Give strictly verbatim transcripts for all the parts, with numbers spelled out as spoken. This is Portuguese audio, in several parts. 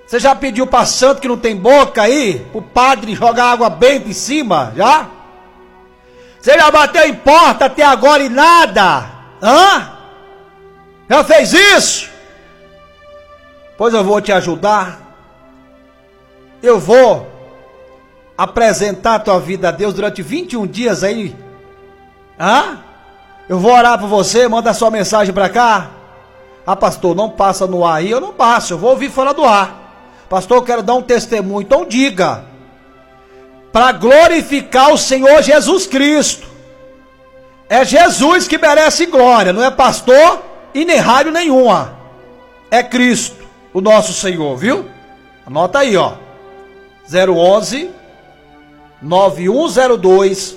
Você já pediu para santo que não tem boca aí? Pro padre jogar água bem por cima? Já? Você já bateu em porta até agora e nada? Hã? Já fez isso? Pois eu vou te ajudar. Eu vou apresentar a tua vida a Deus durante vinte e um dias aí. Hã? Eu vou orar por você, manda sua mensagem para cá. Ah, pastor, não passa no ar aí. Eu não passo, eu vou ouvir fora do ar. Pastor, eu quero dar um testemunho. Então diga. Para glorificar o Senhor Jesus Cristo. É Jesus que merece glória, não é pastor e nem rádio nenhuma. É Cristo, o nosso Senhor, viu? Anota aí, ó. zero onze, nove um zero dois,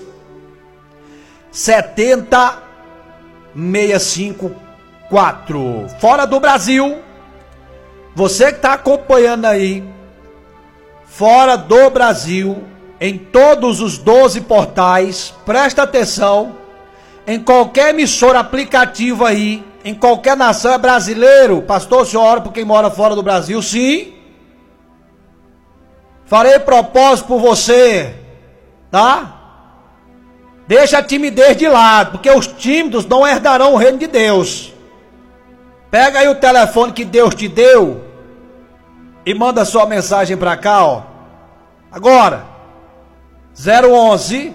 sete zero seis cinco quatro. Fora do Brasil, você que está acompanhando aí, fora do Brasil, em todos os doze portais, presta atenção, em qualquer emissora aplicativa aí, em qualquer nação, é brasileiro. Pastor, o senhor ora por quem mora fora do Brasil? Sim. Farei propósito por você, tá? Deixa a timidez de lado, porque os tímidos não herdarão o reino de Deus. Pega aí o telefone que Deus te deu e manda sua mensagem para cá, ó. Agora, zero onze,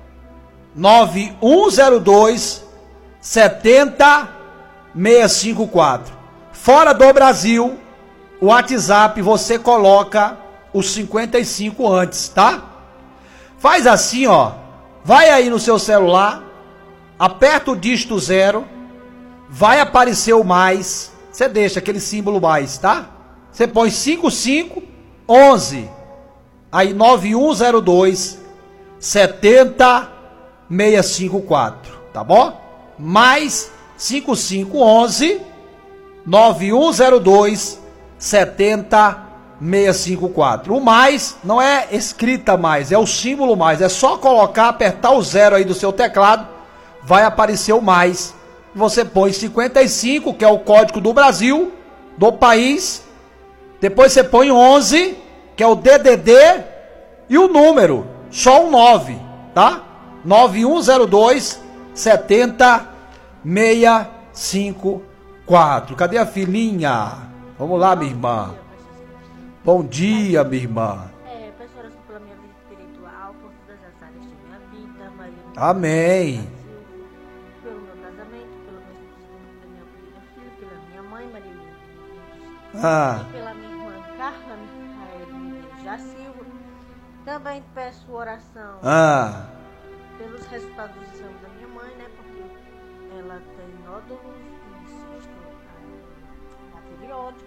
nove um zero dois, sete zero seis cinco quatro. Fora do Brasil, o WhatsApp você coloca os cinquenta e cinco antes, tá? Faz assim, ó. Vai aí no seu celular, aperta o dígito zero, vai aparecer o mais, você deixa aquele símbolo mais, tá? Você põe cinco cinco onze, aí nove um zero dois, sete zero seis cinco quatro, tá bom? Mais cinco cinco onze, nove um zero dois, sete zero seis cinco quatro. O mais não é escrita mais, é o símbolo mais. É só colocar, apertar o zero aí do seu teclado, vai aparecer o mais. Você põe cinquenta e cinco, que é o código do Brasil, do país. Depois você põe onze, que é o D D D, e o número, só um nove, tá? nove um zero dois, sete zero seis cinco quatro. Cadê a filhinha? Vamos lá, minha irmã. Bom dia, minha irmã. É, peço oração pela minha vida espiritual, por todas as áreas de minha vida, Maria. Amém. Pelo meu casamento, pelo meu esposo, pela minha filha, pela minha mãe, Maria Lídia. Ah. E pela minha irmã Carla Micael Já Silva. Também peço oração Ah. pelos resultados do exame da minha mãe, né? Porque ela tem nódulos no cisto na tireoide.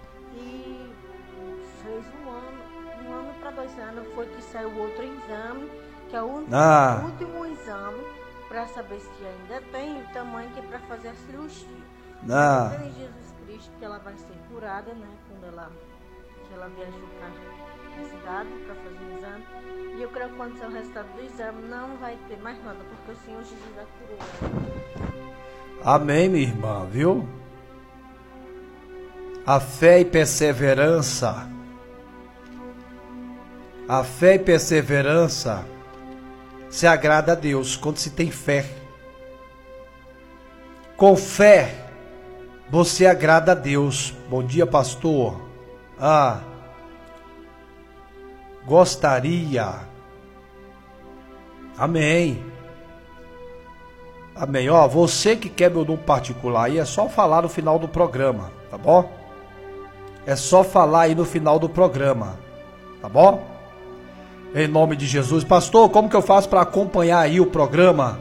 E fez um ano, um ano para dois anos foi que saiu outro exame, que é o Ah. último exame, para saber se ainda tem o tamanho que é para fazer a cirurgia. Ah. Em Jesus Cristo que ela vai ser curada, né? Quando ela, que ela viajou para a cidade para fazer o exame. E eu creio que quando sair o resultado do exame não vai ter mais nada, porque o Senhor Jesus já curou ela. Amém, minha irmã, viu? A fé e perseverança. A fé e perseverança se agrada a Deus quando se tem fé. Com fé, você agrada a Deus. Bom dia, pastor. Ah, gostaria. Amém. Amém. Ó, você que quer meu dom particular aí, é só falar no final do programa, tá bom? É só falar aí no final do programa, tá bom? Em nome de Jesus. Pastor, como que eu faço para acompanhar aí o programa?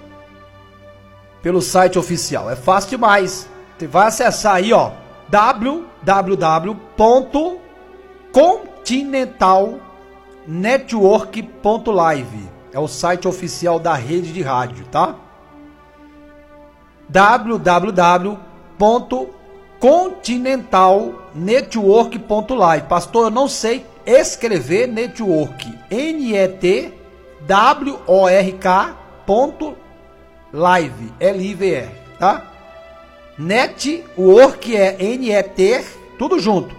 Pelo site oficial. É fácil demais. Você vai acessar aí, ó, w w w ponto continental network ponto live. É o site oficial da rede de rádio, tá? w w w ponto continental network ponto live. Pastor, eu não sei escrever network. N E T W O R K ponto live. L I V E, tá? Network é N E T, tudo junto.